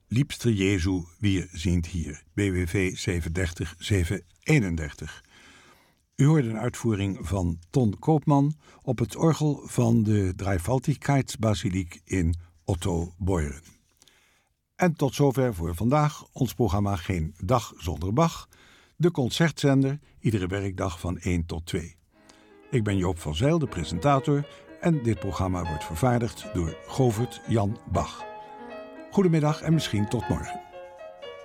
Liebster Jesu, wir sind hier, BWV 37 731. U hoorde een uitvoering van Ton Koopman op het orgel van de Dreifaltigkeitsbasiliek in Otto Beuren. En tot zover voor vandaag ons programma Geen Dag Zonder Bach, de concertzender, iedere werkdag van 1 tot 2. Ik ben Joop van Zijl, de presentator, en dit programma wordt vervaardigd door Govert Jan Bach. Goedemiddag en misschien tot morgen.